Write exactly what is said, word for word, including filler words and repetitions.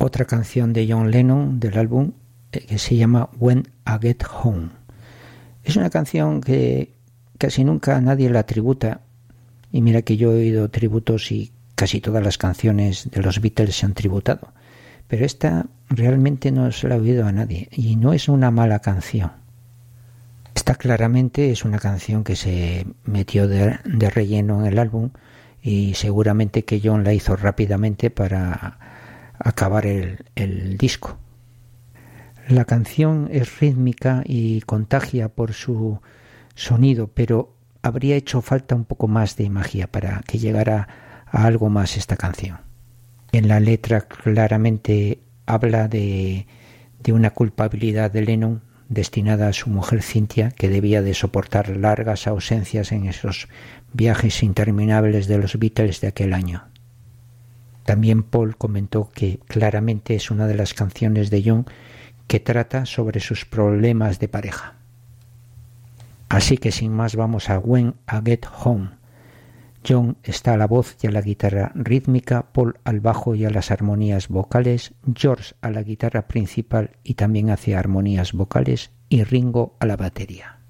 otra canción de John Lennon del álbum eh, que se llama When I Get Home. Es una canción que casi nunca nadie la tributa, y mira que yo he oído tributos y casi todas las canciones de los Beatles se han tributado, pero esta realmente no se la ha oído a nadie y no es una mala canción. Esta claramente es una canción que se metió de, de relleno en el álbum y seguramente que John la hizo rápidamente para acabar el, el disco. La canción es rítmica y contagia por su sonido, pero habría hecho falta un poco más de magia para que llegara a algo más esta canción. En la letra claramente habla de, de una culpabilidad de Lennon destinada a su mujer Cynthia, que debía de soportar largas ausencias en esos viajes interminables de los Beatles de aquel año. También Paul comentó que claramente es una de las canciones de John que trata sobre sus problemas de pareja. Así que sin más vamos a When I Get Home. John está a la voz y a la guitarra rítmica, Paul al bajo y a las armonías vocales, George a la guitarra principal y también hace armonías vocales y Ringo a la batería.